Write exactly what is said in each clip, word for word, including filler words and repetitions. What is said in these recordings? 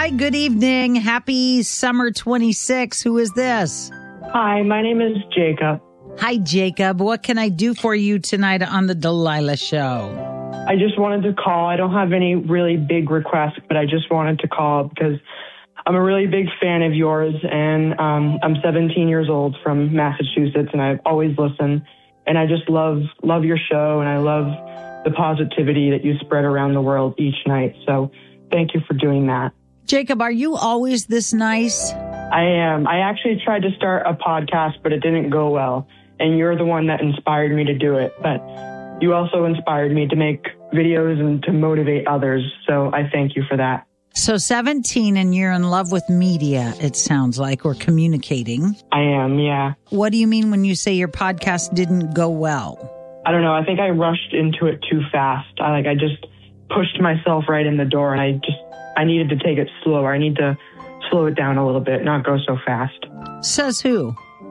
Hi, good evening. Happy summer twenty-six. Who is this? Hi, my name is Jacob. Hi, Jacob. What can I do for you tonight on the Delilah Show? I just wanted to call. I don't have any really big requests, but I just wanted to call because I'm a really big fan of yours, and um, I'm seventeen years old from Massachusetts, and I've always listened, and I just love love your show, and I love the positivity that you spread around the world each night. So thank you for doing that. Jacob, are you always this nice? I am. I actually tried to start a podcast, but it didn't go well, and you're the one that inspired me to do it, but you also inspired me to make videos and to motivate others, so I thank you for that. So seventeen and you're in love with media, it sounds like, or communicating. I am, yeah. What do you mean when you say your podcast didn't go well? I don't know. I think I rushed into it too fast. I like I just pushed myself right in the door, and I just I needed to take it slower. I need to slow it down a little bit, not go so fast. Says who?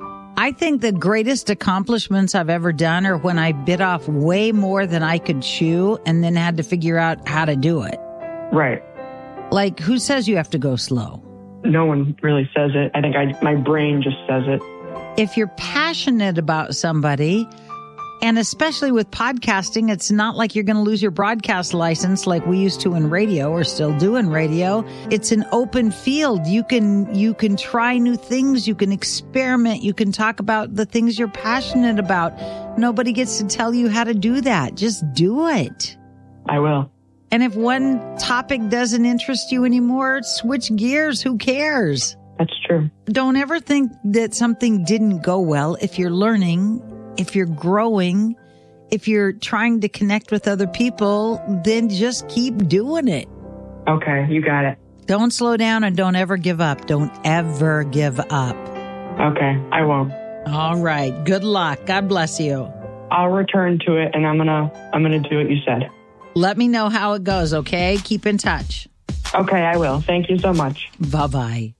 I think the greatest accomplishments I've ever done are when I bit off way more than I could chew and then had to figure out how to do it. Right. Like, who says you have to go slow? No one really says it. I think I, my brain just says it. If you're passionate about somebody, and especially with podcasting, it's not like you're going to lose your broadcast license like we used to in radio or still do in radio. It's an open field. You can, you can try new things. You can experiment. You can talk about the things you're passionate about. Nobody gets to tell you how to do that. Just do it. I will. And if one topic doesn't interest you anymore, switch gears. Who cares? That's true. Don't ever think that something didn't go well. If you're learning, if you're growing, if you're trying to connect with other people, then just keep doing it. Okay, you got it. Don't slow down and don't ever give up. Don't ever give up. Okay, I won't. All right. Good luck. God bless you. I'll return to it, and I'm gonna I'm gonna do what you said. Let me know how it goes, okay? Keep in touch. Okay, I will. Thank you so much. Bye-bye.